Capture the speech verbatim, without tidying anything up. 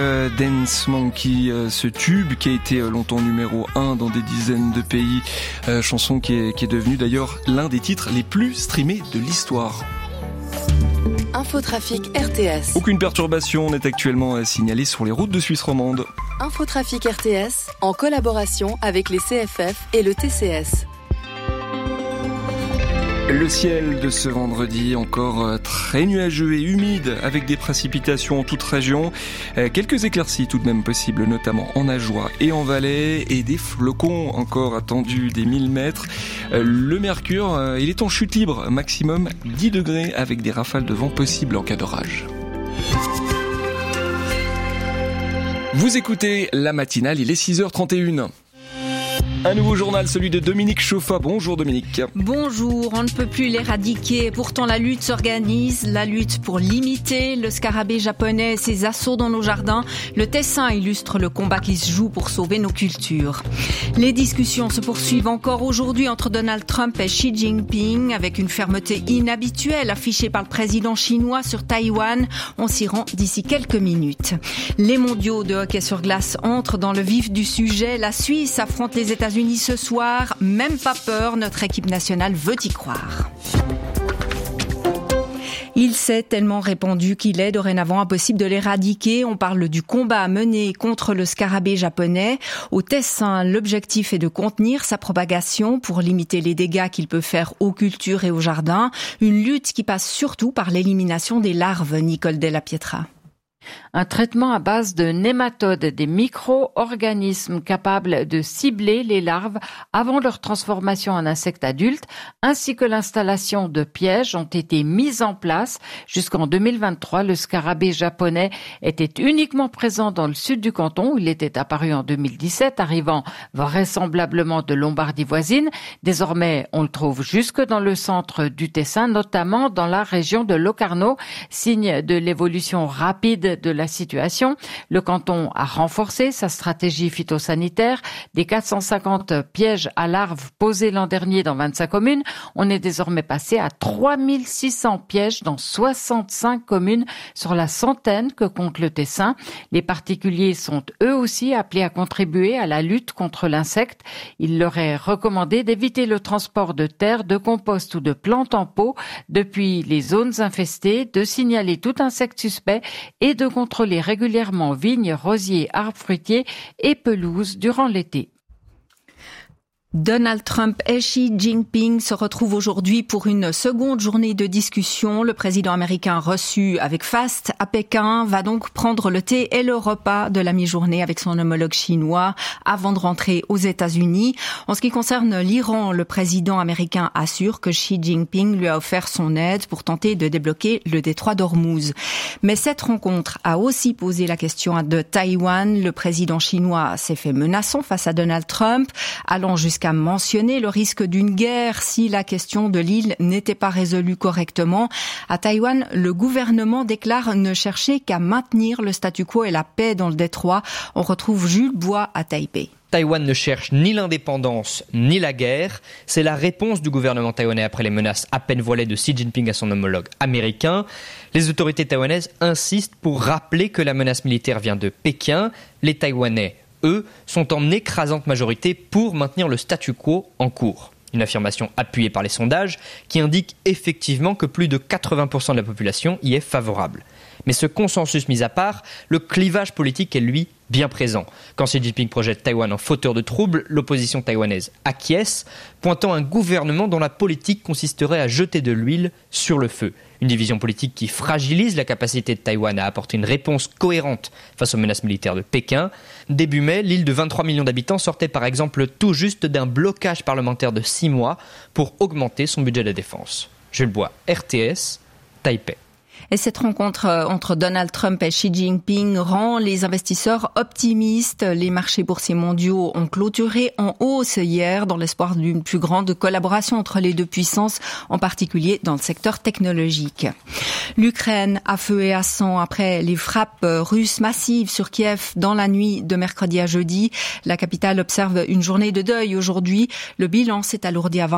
Euh, Dance Monkey, euh, ce tube qui a été euh, longtemps numéro un dans des dizaines de pays, euh, chanson qui est, qui est devenue d'ailleurs l'un des titres les plus streamés de l'histoire. Infotrafic R T S. Aucune perturbation n'est actuellement signalée sur les routes de Suisse romande. Infotrafic R T S, en collaboration avec les C F F et le T C S. Le ciel de ce vendredi encore très nuageux et humide avec des précipitations en toute région. Quelques éclaircies tout de même possibles, notamment en Ajoie et en Valais, et des flocons encore attendus des mille mètres. Le mercure, il est en chute libre, maximum dix degrés avec des rafales de vent possibles en cas d'orage. Vous écoutez la matinale, il est six heures trente et une. Un nouveau journal, celui de Dominique Chauffa. Bonjour Dominique. Bonjour, on ne peut plus l'éradiquer. Pourtant la lutte s'organise, la lutte pour limiter le scarabée japonais et ses assauts dans nos jardins. Le Tessin illustre le combat qui se joue pour sauver nos cultures. Les discussions se poursuivent encore aujourd'hui entre Donald Trump et Xi Jinping avec une fermeté inhabituelle affichée par le président chinois sur Taïwan. On s'y rend d'ici quelques minutes. Les mondiaux de hockey sur glace entrent dans le vif du sujet. La Suisse affronte les États-Unis ce soir, même pas peur, notre équipe nationale veut y croire. Il s'est tellement répandu qu'il est dorénavant impossible de l'éradiquer. On parle du combat à mener contre le scarabée japonais. Au Tessin, l'objectif est de contenir sa propagation pour limiter les dégâts qu'il peut faire aux cultures et aux jardins. Une lutte qui passe surtout par l'élimination des larves, Nicole Della Pietra. Un traitement à base de nématodes, des micro-organismes capables de cibler les larves avant leur transformation en insectes adultes, ainsi que l'installation de pièges ont été mis en place. Jusqu'en deux mille vingt-trois, le scarabée japonais était uniquement présent dans le sud du canton, où il était apparu en deux mille dix-sept, arrivant vraisemblablement de Lombardie voisine. Désormais, on le trouve jusque dans le centre du Tessin, notamment dans la région de Locarno, signe de l'évolution rapide de la situation. Le canton a renforcé sa stratégie phytosanitaire. Des quatre cent cinquante pièges à larves posés l'an dernier dans vingt-cinq communes, on est désormais passé à trois mille six cents pièges dans soixante-cinq communes sur la centaine que compte le Tessin. Les particuliers sont eux aussi appelés à contribuer à la lutte contre l'insecte. Il leur est recommandé d'éviter le transport de terre, de compost ou de plantes en pot depuis les zones infestées, de signaler tout insecte suspect et de contrôler régulièrement vignes, rosiers, arbres fruitiers et pelouses durant l'été. Donald Trump et Xi Jinping se retrouvent aujourd'hui pour une seconde journée de discussion. Le président américain reçu avec faste à Pékin va donc prendre le thé et le repas de la mi-journée avec son homologue chinois avant de rentrer aux États-Unis. En ce qui concerne l'Iran, le président américain assure que Xi Jinping lui a offert son aide pour tenter de débloquer le détroit d'Ormuz. Mais cette rencontre a aussi posé la question de Taïwan. Le président chinois s'est fait menaçant face à Donald Trump, allant jusqu'à qu'à mentionner le risque d'une guerre si la question de l'île n'était pas résolue correctement. À Taïwan, le gouvernement déclare ne chercher qu'à maintenir le statu quo et la paix dans le détroit. On retrouve Jules Bois à Taipei. Taïwan ne cherche ni l'indépendance ni la guerre. C'est la réponse du gouvernement taïwanais après les menaces à peine voilées de Xi Jinping à son homologue américain. Les autorités taïwanaises insistent pour rappeler que la menace militaire vient de Pékin. Les Taïwanais, eux, sont en écrasante majorité pour maintenir le statu quo en cours. Une affirmation appuyée par les sondages qui indique effectivement que plus de quatre-vingts pour cent de la population y est favorable. Mais ce consensus mis à part, le clivage politique est lui bien présent. Quand Xi Jinping projette Taïwan en fauteur de troubles, l'opposition taïwanaise acquiesce, pointant un gouvernement dont la politique consisterait à jeter de l'huile sur le feu. Une division politique qui fragilise la capacité de Taïwan à apporter une réponse cohérente face aux menaces militaires de Pékin. Début mai, l'île de vingt-trois millions d'habitants sortait par exemple tout juste d'un blocage parlementaire de six mois pour augmenter son budget de défense. Jules Bois, R T S, Taipei. Et cette rencontre entre Donald Trump et Xi Jinping rend les investisseurs optimistes. Les marchés boursiers mondiaux ont clôturé en hausse hier dans l'espoir d'une plus grande collaboration entre les deux puissances, en particulier dans le secteur technologique. L'Ukraine à feu et à sang après les frappes russes massives sur Kiev dans la nuit de mercredi à jeudi. La capitale observe une journée de deuil aujourd'hui. Le bilan s'est alourdi à vingt